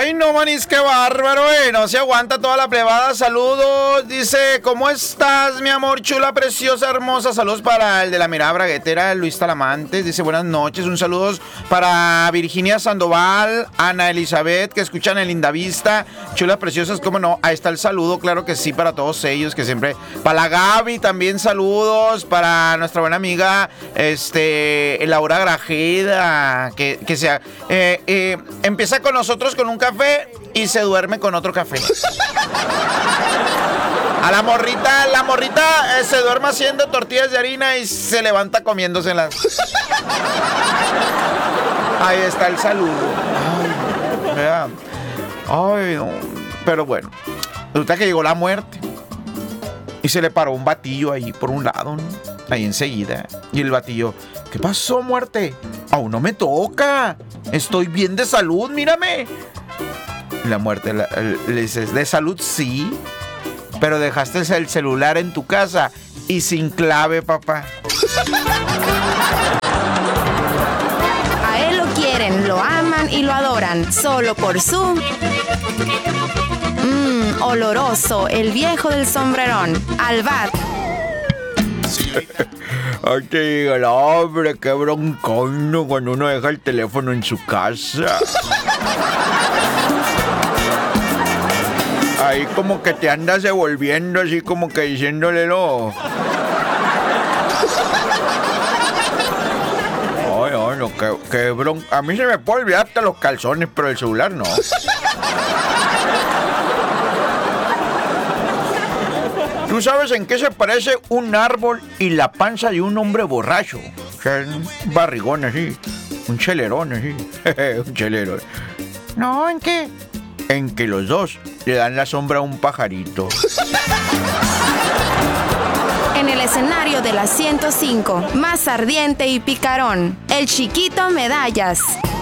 Ay, no, manís, qué bárbaro, no se aguanta toda la plebada. Saludos, dice, ¿cómo estás, mi amor chula, preciosa, hermosa? Saludos para el de la mirada braguetera, Luis Talamantes. Dice, buenas noches, un saludo para Virginia Sandoval, Ana Elizabeth, que escuchan en Lindavista. Chulas, preciosas, ¿cómo no? Ahí está el saludo, claro que sí, para todos ellos, que siempre... Para la Gaby también saludos, para nuestra buena amiga, Laura Grajeda, que sea... empieza con nosotros con un café y se duerme con otro café. A la morrita se duerme haciendo tortillas de harina y se levanta comiéndoselas. Ahí está el saludo. Ay, vean. Ay, no. Pero bueno, resulta que llegó la muerte y se le paró un batillo ahí por un lado, ¿no? Ahí enseguida. Y el batillo, ¿qué pasó, muerte? Aún no me toca. Estoy bien de salud, mírame. La muerte le dices, de salud sí, pero dejaste el celular en tu casa y sin clave, papá. A él lo quieren, lo aman y lo adoran, solo por su... oloroso, el viejo del sombrerón, Albat. Ay, que diga el hombre, qué broncón cuando uno deja el teléfono en su casa. Ahí como que te andas devolviendo, así como que diciéndole no. Ay, no, qué bronca. A mí se me puede olvidar hasta los calzones, pero el celular no. ¿Tú sabes en qué se parece un árbol y la panza de un hombre borracho? O sea, un barrigón así, un chelerón así, un chelerón. No, ¿en qué? En que los dos le dan la sombra a un pajarito. En el escenario de la 105, más ardiente y picarón, el Chiquito Medallas.